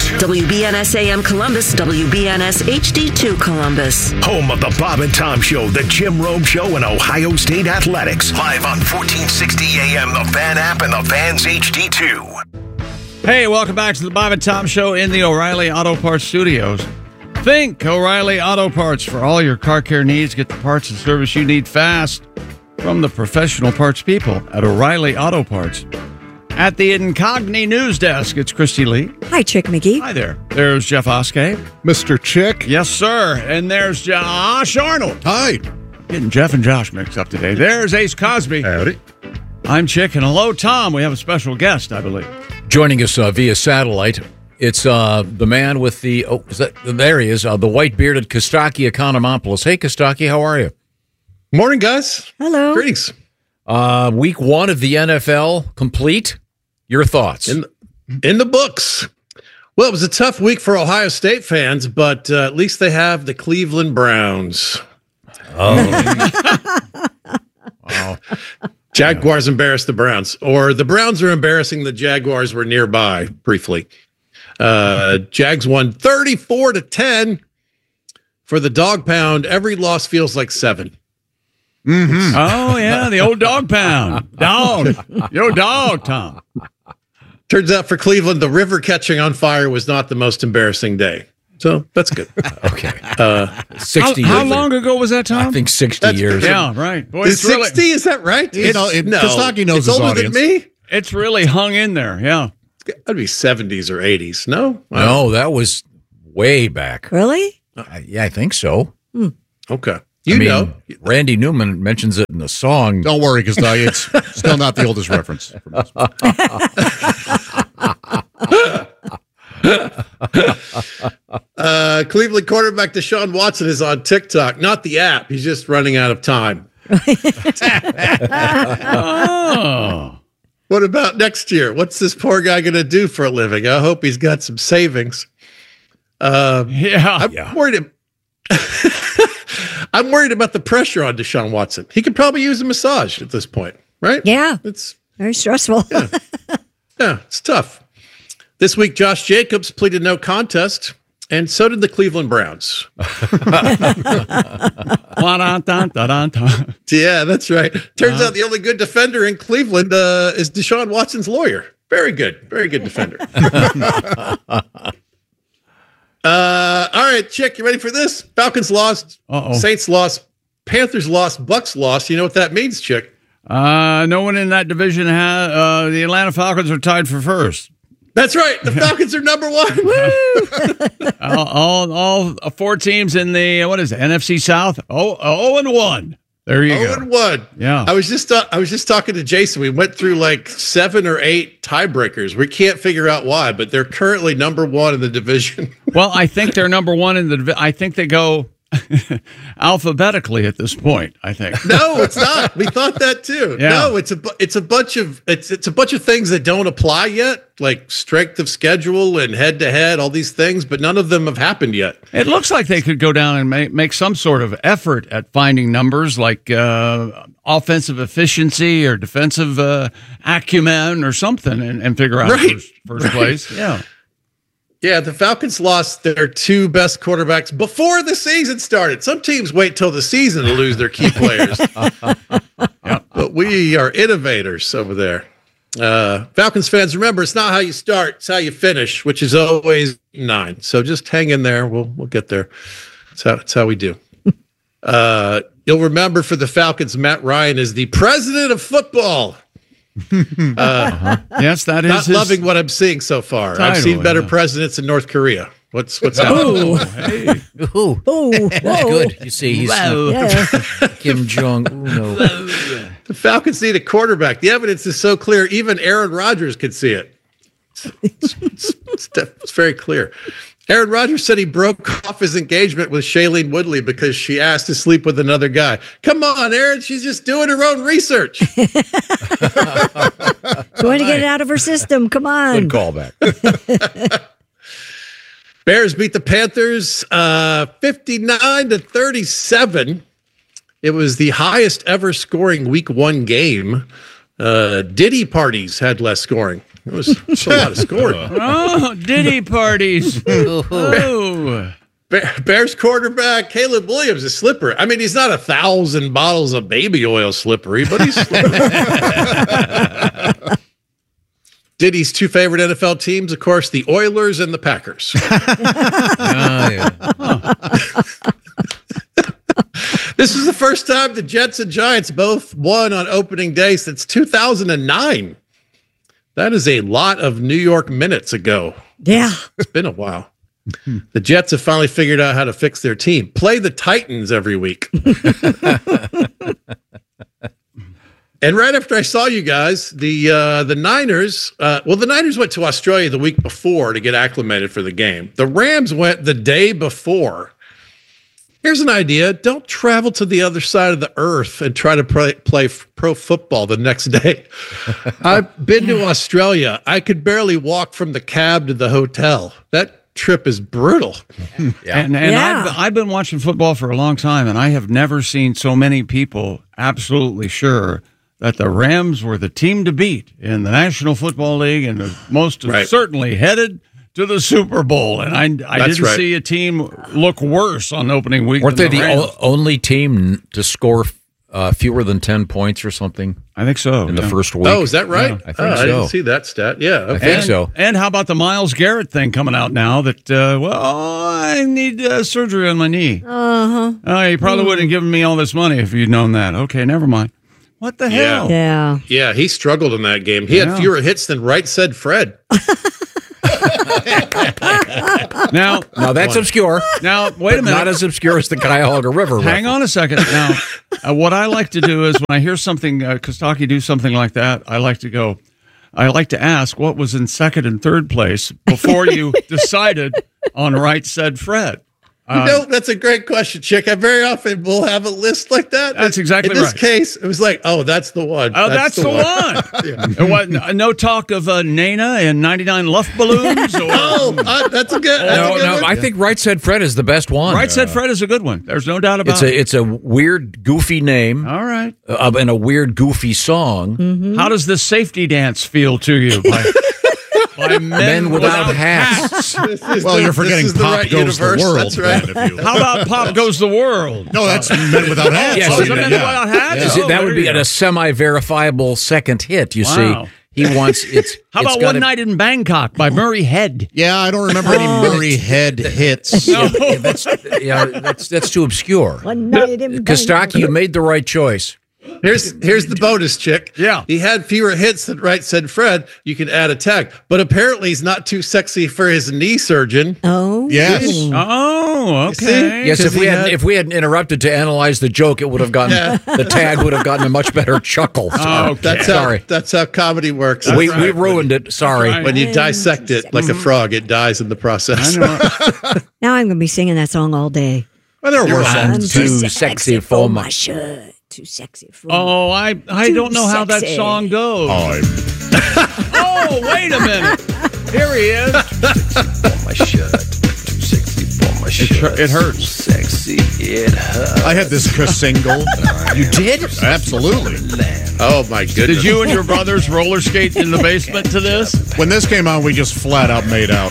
WBNS AM Columbus, WBNS HD2 Columbus. Home of the Bob and Tom Show, the Jim Rome Show, and Ohio State Athletics. Live on 1460 AM, the Fan app, and the Fan's HD2. Hey, welcome back to the Bob and Tom Show in the O'Reilly Auto Parts Studios. Think O'Reilly Auto Parts for all your car care needs. Get the parts and service you need fast from the professional parts people at O'Reilly Auto Parts. At the Incogni News Desk, it's Christy Lee. Hi, Chick McGee. Hi there. There's Jeff Oskay. Mr. Chick. Yes, sir. And there's Josh Arnold. Hi. Getting Jeff and Josh mixed up today. There's Ace Cosby. Howdy. I'm Chick, and hello, Tom. We have a special guest, I believe. Joining us via satellite, it's the man with the, there he is, the white-bearded Kostaki Economopoulos. Hey, Kostaki, how are you? Morning, guys. Hello. Greetings. Week 1 of the NFL complete. Your thoughts? In the books. Well, it was a tough week for Ohio State fans, but at least they have the Cleveland Browns. Oh. Wow. Jaguars embarrassed the Browns, or the Browns are embarrassing the Jaguars. Were nearby briefly. Jags won 34-10 for the dog pound. Every loss feels like 7. Mm-hmm. Oh, yeah, the old dog pound. Dog. Yo, dog, Tom. Turns out for Cleveland, the river catching on fire was not the most embarrassing day. So that's good. Okay. 60 How long ago was that, Tom? I think 60 years. Yeah, right. Boy, is 60, is that right? Kostaki knows it's his older audience. than me. It's really hung in there, yeah. That'd be 70s or 80s, no? No, that was way back. Really? Yeah, I think so. Okay. You know. Randy Newman mentions it in the song. Don't worry, Kostaki. It's still not the oldest reference. Cleveland quarterback Deshaun Watson is on TikTok, not the app. He's just running out of time. Oh. What about next year? What's this poor guy going to do for a living? I hope he's got some savings. I'm worried. I'm worried about the pressure on Deshaun Watson. He could probably use a massage at this point, right? Yeah. It's very stressful. Yeah, it's tough. This week, Josh Jacobs pleaded no contest, and so did the Cleveland Browns. Yeah, that's right. Turns out the only good defender in Cleveland is Deshaun Watson's lawyer. Very good defender. All right, Chick, you ready for this? Falcons lost, Saints lost, Panthers lost, Bucks lost. You know what that means, Chick? No one in that division has. The Atlanta Falcons are tied for first. That's right. The Falcons are number one. all four teams in the NFC South. 0-1. There you go. 0-1. Yeah. I was just talking to Jason. We went through like 7 or 8 tiebreakers. We can't figure out why, but they're currently number one in the division. Well, I think they're number one in the division. I think they go alphabetically at this point. I think. No, it's not. We thought that too. Yeah. No, it's a bunch of things that don't apply yet, like strength of schedule and head to head, all these things, but none of them have happened yet. It looks like they could go down and make some sort of effort at finding numbers like offensive efficiency or defensive acumen or something, and figure out first place. Yeah. Yeah, the Falcons lost their 2 best quarterbacks before the season started. Some teams wait till the season to lose their key players. But we are innovators over there. Falcons fans, remember, it's not how you start, it's how you finish, which is always 9. So just hang in there. We'll get there. That's how we do. You'll remember for the Falcons, Matt Ryan is the president of football. Yes, that is not loving what I'm seeing so far. Title, I've seen better presidents in North Korea. What's happening? Hey. That's good. You see, he's Kim Jong Uno. The Falcons need a quarterback. The evidence is so clear, even Aaron Rodgers could see it. It's very clear. Aaron Rodgers said he broke off his engagement with Shailene Woodley because she asked to sleep with another guy. Come on, Aaron. She's just doing her own research. Going to get it out of her system. Come on. Good callback. Bears beat the Panthers 59-37. It was the highest ever scoring week 1 game. Diddy parties had less scoring. It was a lot of scoring. Oh, Diddy parties. Bears quarterback Caleb Williams is slippery. I mean, he's not 1,000 bottles of baby oil slippery, but he's slippery. Diddy's 2 favorite NFL teams, of course, the Oilers and the Packers. This is the first time the Jets and Giants both won on opening day since 2009. That is a lot of New York minutes ago. Yeah. It's been a while. The Jets have finally figured out how to fix their team. Play the Titans every week. And right after I saw you guys, the Niners, the Niners went to Australia the week before to get acclimated for the game. The Rams went the day before. Here's an idea. Don't travel to the other side of the earth and try to play pro football the next day. I've been to Australia. I could barely walk from the cab to the hotel. That trip is brutal. And I've been watching football for a long time, and I have never seen so many people absolutely sure that the Rams were the team to beat in the National Football League and the most certainly headed to the Super Bowl. And I didn't see a team look worse on opening week. Weren't they the only team to score fewer than 10 points or something. I think so. In the first week. Oh, is that right? Yeah, I think I so. didn't see that stat. Yeah, okay. I think so. And how about the Myles Garrett thing coming out now that, I need surgery on my knee. Uh-huh. Oh, you probably wouldn't have given me all this money if you'd known that. Okay, never mind. What the hell? Yeah. Yeah, he struggled in that game. He had fewer hits than Right Said Fred. Now that's obscure. Now, wait a minute. Not as obscure as the Cuyahoga River. Hang on a second. Now, what I like to do is when I hear something, Kostaki do something like that, I like to ask what was in second and third place before you decided on Right Said Fred. That's a great question, Chick. I very often will have a list like that. That's exactly right. In this case, it was like, oh, that's the one. Oh, that's the one. Yeah. No talk of Nana and 99 Luft balloons? That's a good No, I think Right Said Fred is the best one. Right Said Fred is a good one. There's no doubt about it. It's a weird, goofy name. All right. And a weird, goofy song. Mm-hmm. How does the safety dance feel to you? By men without hats. Well, you're forgetting Pop Goes the World. That's right. How about Pop Goes the World? No, that's Men Without Hats. Yes, is it Men Without Hats? That would be a semi-verifiable second hit, you see. He wants How about One Night in Bangkok by Murray Head? Yeah, I don't remember any Murray Head hits. No. That's too obscure. One Night in Kostaki, you made the right choice. Here's the bonus, Chick. Yeah. He had fewer hits than Right Said Fred. You can add a tag. But apparently he's not too sexy for his knee surgeon. Oh. Yes. Oh, okay. Yes, if we hadn't interrupted to analyze the joke, it would have gotten the tag would have gotten a much better chuckle. Oh, okay. That's how comedy works. We ruined it. Sorry. Right. When you dissect it like a frog, it dies in the process. Now I'm going to be singing that song all day. Well, there were I'm songs. too sexy for my shirt. Too sexy for Oh, I don't know how that song goes. Oh, wait a minute. Here he is. My shirt. Too sexy for my shirt. It hurts. Sexy, it hurts. I had this single. You did? Absolutely. Oh, my goodness. Did you and your brothers roller skate in the basement to this? When this came on, we just flat out made out.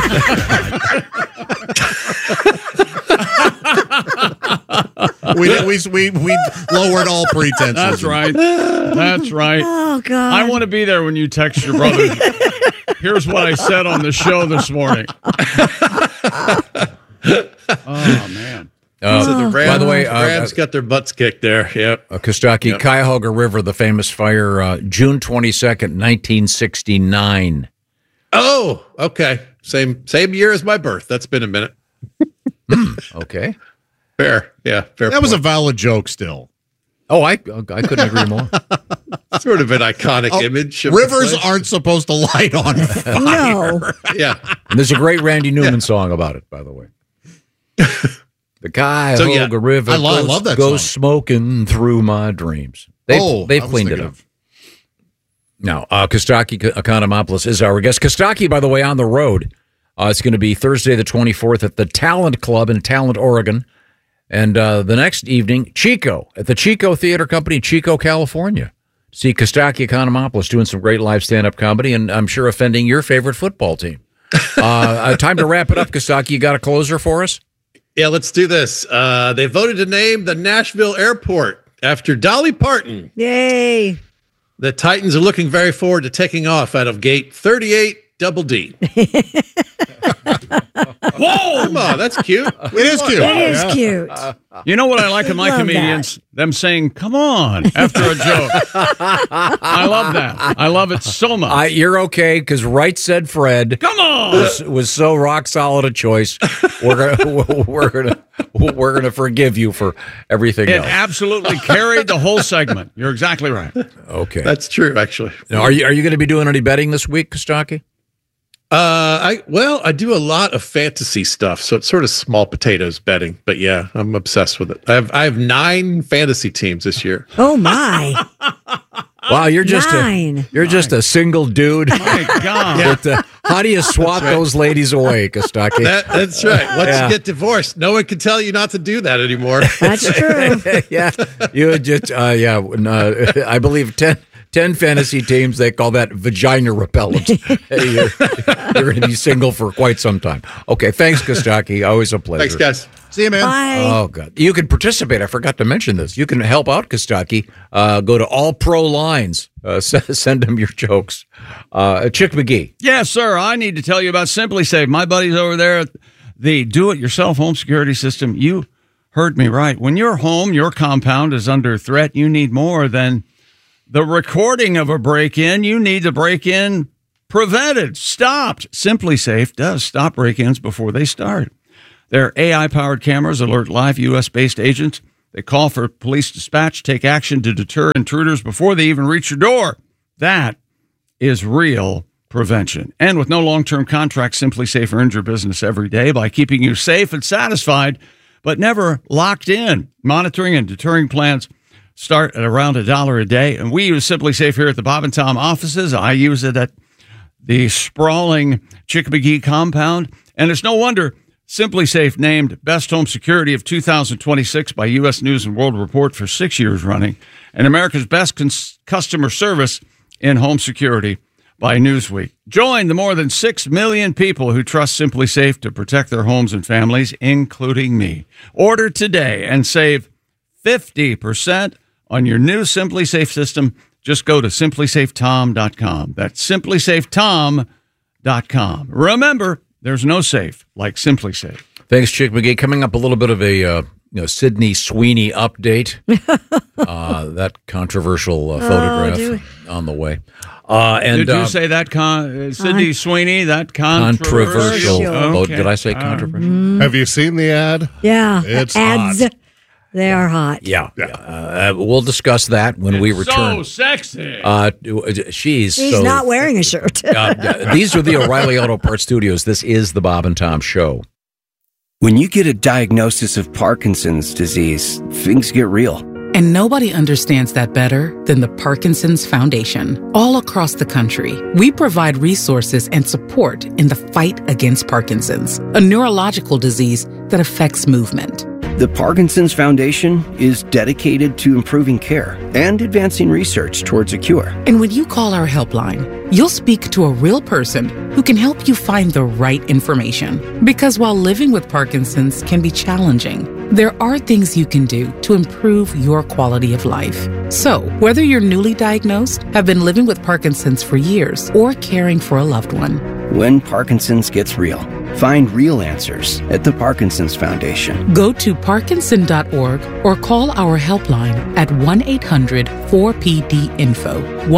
we lowered all pretenses. That's right. That's right. Oh, God. I want to be there when you text your brother. Here's what I said on the show this morning. Oh, man. So the Rams, by the way, Rams got their butts kicked there. Yep. Kostaki, Cuyahoga River, the famous fire, June 22nd, 1969. Oh, okay. Same year as my birth. That's been a minute. Okay. Fair. Yeah, fair. That was a valid joke still. Oh, I couldn't agree more. Sort of an iconic image. Rivers aren't supposed to light on fire. No. Yeah. And there's a great Randy Newman song about it, by the way. The Cuyahoga River I love that goes song. Smoking through my dreams. They've cleaned it up. Now, Kostaki Economopoulos is our guest. Kostaki, by the way, on the road. It's going to be Thursday the 24th at the Talent Club in Talent, Oregon. And the next evening, Chico, at the Chico Theater Company, Chico, California. See Kostaki Economopoulos doing some great live stand-up comedy, and I'm sure offending your favorite football team. Time to wrap it up, Kostaki. You got a closer for us? Yeah, let's do this. They voted to name the Nashville airport after Dolly Parton. Yay. The Titans are looking very forward to taking off out of gate 38 Double D. Whoa! Come on, that's cute. It is cute. It is cute. You know what I like in my Love comedians? Them saying, come on, after a joke. I love that. I love it so much. You're okay, because Right Said Fred come on! was so rock solid a choice. We're gonna forgive you for everything It else. absolutely carried the whole segment. You're exactly right. Okay. That's true, actually. Now, are you going to be doing any betting this week, Kostaki? I do a lot of fantasy stuff, so it's sort of small potatoes betting. But yeah, I'm obsessed with it. I have 9 fantasy teams this year. Oh, my. Wow, you're just Nine. just a single dude. My God. But, how do you swat those ladies away, Kostaki? That's right. Once you get divorced, no one can tell you not to do that anymore. That's true. Yeah, you just I believe 10 10 fantasy teams. They call that vagina repellent. Hey, you're going to be single for quite some time. Okay, thanks, Kostaki. Always a pleasure. Thanks, guys. See you, man. Bye. Oh, God. You can participate. I forgot to mention this. You can help out Kostaki. Go to All Pro Lines. Send them your jokes. Chick McGee. Yes, sir. I need to tell you about Simply Safe. My buddies over there at the do-it-yourself home security system. You heard me right. When your home, your compound is under threat, you need more than the recording of a break-in. You need the break-in prevented, stopped. Simply Safe does stop break-ins before they start. Their AI-powered cameras alert live U.S.-based agents. They call for police dispatch, take action to deter intruders before they even reach your door. That is real prevention. And with no long-term contracts, Simply Safe earns your business every day by keeping you safe and satisfied, but never locked in. Monitoring and deterring plans start at around $1 a day. And we use Simply Safe here at the Bob and Tom offices. I use it at the sprawling Chick McGee compound. And it's no wonder Simply Safe named Best Home Security of 2026 by U.S. News and World Report for 6 years running, and America's Best Customer Service in Home Security by Newsweek. Join the more than 6 million people who trust Simply Safe to protect their homes and families, including me. Order today and save 50% on your new Simply Safe system. Just go to simplysafetom.com. That's simplysafetom.com. Remember, there's no safe like Simply Safe. Thanks, Chick McGee. Coming up, a little bit of a Sydney Sweeney update. That controversial photograph on the way. Did you say that, Sydney Sweeney? That controversial. Okay. Did I say controversial? Have you seen the ad? Yeah, it's ads. hot. They are hot. Yeah. We'll discuss that when we return. So sexy. She's not wearing a shirt. These are the O'Reilly Auto Parts Studios. This is the Bob and Tom Show. When you get a diagnosis of Parkinson's disease, things get real. And nobody understands that better than the Parkinson's Foundation. All across the country, we provide resources and support in the fight against Parkinson's, a neurological disease that affects movement. The Parkinson's Foundation is dedicated to improving care and advancing research towards a cure. And when you call our helpline, you'll speak to a real person who can help you find the right information. Because while living with Parkinson's can be challenging, there are things you can do to improve your quality of life. So, whether you're newly diagnosed, have been living with Parkinson's for years, or caring for a loved one, when Parkinson's gets real, find real answers at the Parkinson's Foundation. Go to parkinson.org or call our helpline at 1-800-4PD-INFO,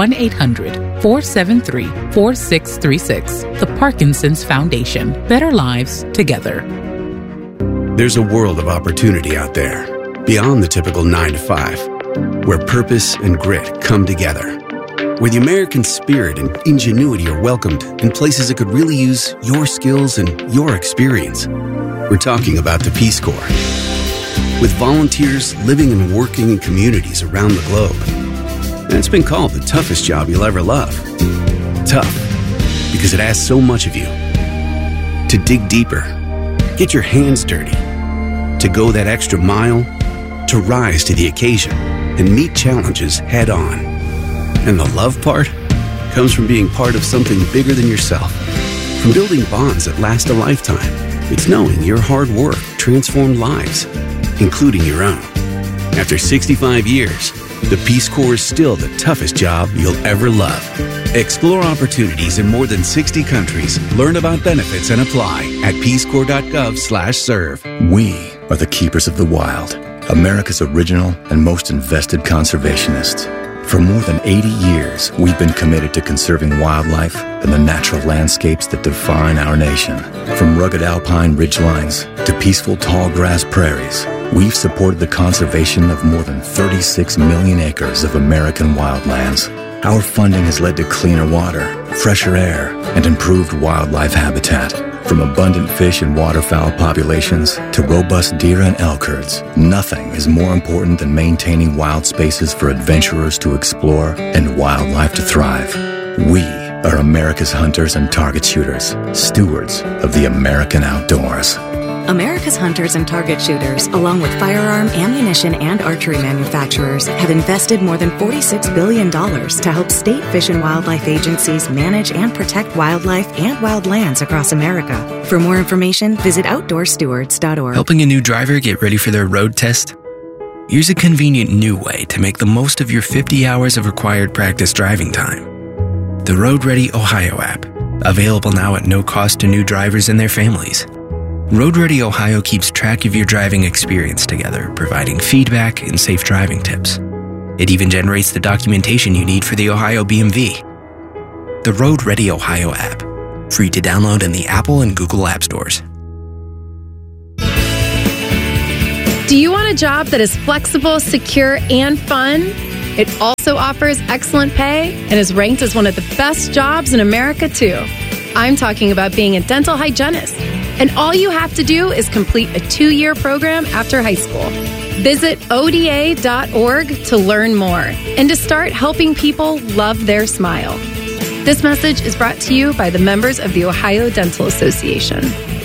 1-800-473-4636. The Parkinson's Foundation. Better lives together. There's a world of opportunity out there, beyond the typical 9-to-5, where purpose and grit come together, where the American spirit and ingenuity are welcomed in places that could really use your skills and your experience. We're talking about the Peace Corps. With volunteers living and working in communities around the globe. And it's been called the toughest job you'll ever love. Tough, because it asks so much of you. To dig deeper, get your hands dirty, to go that extra mile, to rise to the occasion and meet challenges head on. And the love part comes from being part of something bigger than yourself. From building bonds that last a lifetime. It's knowing your hard work transformed lives, including your own. After 65 years, the Peace Corps is still the toughest job you'll ever love. Explore opportunities in more than 60 countries. Learn about benefits and apply at peacecorps.gov/serve. We are the keepers of the wild, America's original and most invested conservationists. For more than 80 years, we've been committed to conserving wildlife and the natural landscapes that define our nation. From rugged alpine ridgelines to peaceful tall grass prairies, we've supported the conservation of more than 36 million acres of American wildlands. Our funding has led to cleaner water, fresher air, and improved wildlife habitat. From abundant fish and waterfowl populations to robust deer and elk herds, nothing is more important than maintaining wild spaces for adventurers to explore and wildlife to thrive. We are America's hunters and target shooters, stewards of the American outdoors. America's hunters and target shooters, along with firearm, ammunition, and archery manufacturers, have invested more than $46 billion to help state fish and wildlife agencies manage and protect wildlife and wild lands across America. For more information, visit OutdoorStewards.org. Helping a new driver get ready for their road test? Here's a convenient new way to make the most of your 50 hours of required practice driving time. The Road Ready Ohio app, available now at no cost to new drivers and their families. Road Ready Ohio keeps track of your driving experience together, providing feedback and safe driving tips. It even generates the documentation you need for the Ohio BMV. The Road Ready Ohio app, free to download in the Apple and Google App Stores. Do you want a job that is flexible, secure, and fun? It also offers excellent pay and is ranked as one of the best jobs in America, too. I'm talking about being a dental hygienist. And all you have to do is complete a 2-year program after high school. Visit ODA.org to learn more and to start helping people love their smile. This message is brought to you by the members of the Ohio Dental Association.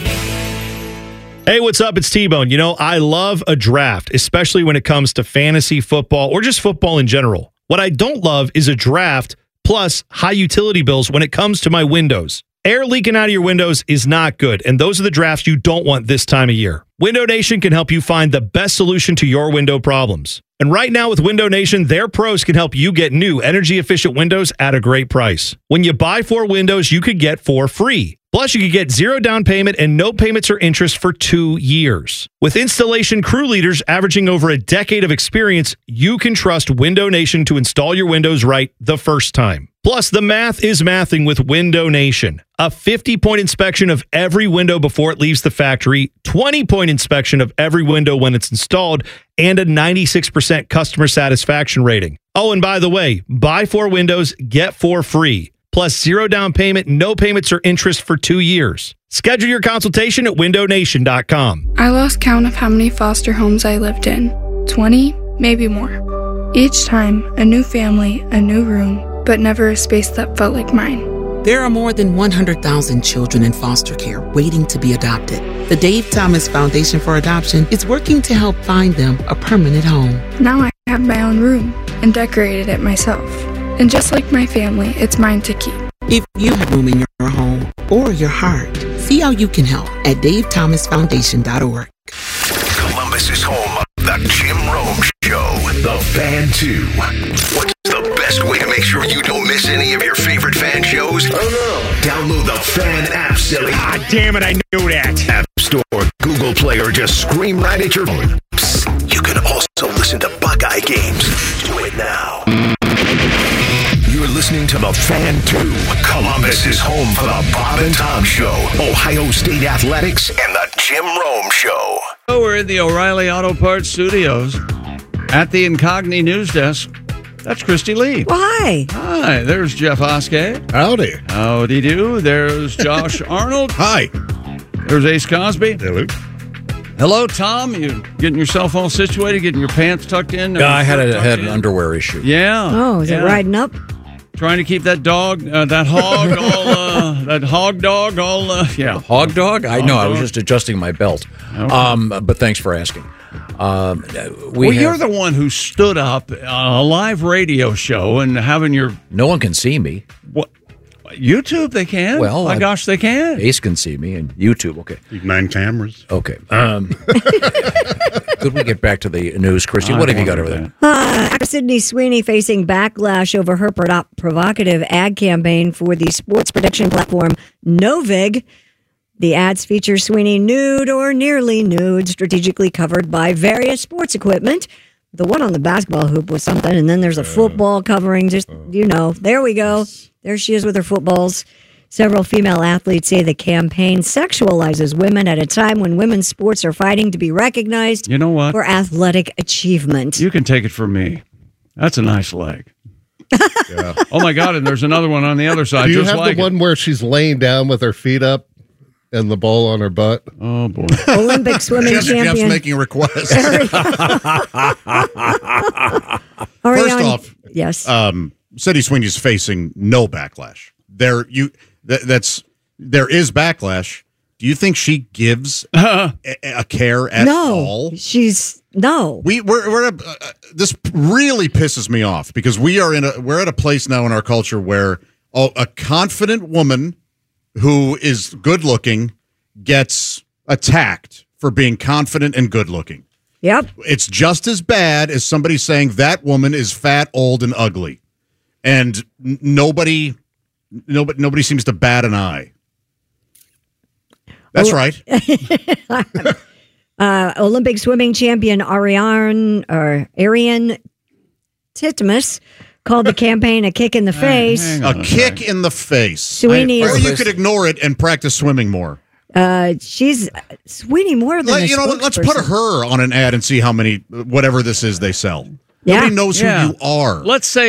Hey, what's up? It's T-Bone. You know, I love a draft, especially when it comes to fantasy football or just football in general. What I don't love is a draft plus high utility bills when it comes to my windows. Air leaking out of your windows is not good, and those are the drafts you don't want this time of year. Window Nation can help you find the best solution to your window problems. And right now with Window Nation, their pros can help you get new energy-efficient windows at a great price. When you buy 4 windows, you could get 4 free. Plus, you could get 0 down payment and no payments or interest for 2 years. With installation crew leaders averaging over a decade of experience, you can trust Window Nation to install your windows right the first time. Plus, the math is mathing with Window Nation. A 50-point inspection of every window before it leaves the factory, 20-point inspection of every window when it's installed, and a 96% customer satisfaction rating. Oh, and by the way, buy 4 windows, get 4 free. Plus 0 down payment, no payments or interest for 2 years. Schedule your consultation at windownation.com. I lost count of how many foster homes I lived in. 20, maybe more. Each time, a new family, a new room, but never a space that felt like mine. There are more than 100,000 children in foster care waiting to be adopted. The Dave Thomas Foundation for Adoption is working to help find them a permanent home. Now I have my own room and decorated it myself. And just like my family, it's mine to keep. If you have room in your home or your heart, see how you can help at davethomasfoundation.org. Columbus is home of the Jim Rome Show, the Fan 2. What's the best way to make sure you don't miss any of your favorite fan shows? Oh no! Download the Fan app, silly. Ah, damn it, I knew that. App Store, Google Play, or just scream right at your phone. Psst, you can also listen to Buckeye games. Do it now. You're listening to the Fan 2. Columbus is home for the Bob and Tom Show, Ohio State Athletics, and the Jim Rome Show. So we're in the O'Reilly Auto Parts Studios at the Incogni News Desk. That's Christy Lee. Well, hi. Hi. There's Jeff Oskay. Howdy. Howdy do. There's Josh Arnold. Hi. There's Ace Cosby. Hello. Hello, Tom. You getting yourself all situated, getting your pants tucked in? Yeah, I had an underwear issue. Yeah. Oh, is it riding up? Trying to keep that dog, that hog, all, that hog dog, all, yeah. Hog dog? I know. Dog. I was just adjusting my belt. Okay. But thanks for asking. You're the one who stood up on a live radio show and having your... No one can see me. What? YouTube, they can? Well, my gosh, they can. Ace can see me, and YouTube, okay. 9 cameras. Okay. Could we get back to the news, Christy? What have you got over there? Actor Sydney Sweeney facing backlash over her provocative ad campaign for the sports prediction platform Novig. The ads feature Sweeney nude or nearly nude, strategically covered by various sports equipment. The one on the basketball hoop was something, and then there's a football covering, just, there we go. There she is with her footballs. Several female athletes say the campaign sexualizes women at a time when women's sports are fighting to be recognized for athletic achievement. You can take it from me. That's a nice leg. Yeah. Oh, my God, and there's another one on the other side. Do you just have like the one where she's laying down with her feet up and the ball on her butt? Oh, boy. Olympic swimming champion. Jeff's making requests. First off, yes. Sydney Sweeney's facing no backlash. There is backlash. Do you think she gives a care at all? This really pisses me off because we're at a place now in our culture where a confident woman who is good looking gets attacked for being confident and good looking. Yep. It's just as bad as somebody saying that woman is fat, old, and ugly. And nobody seems to bat an eye. That's right. Olympic swimming champion Ariane Titmus called the campaign a kick in the face. A kick in the face. Sweeney or is- you could ignore it and practice swimming more. She's Sweeney more than let's put her on an ad and see how many whatever this is they sell. Yeah. Nobody knows Yeah. who you are. Let's say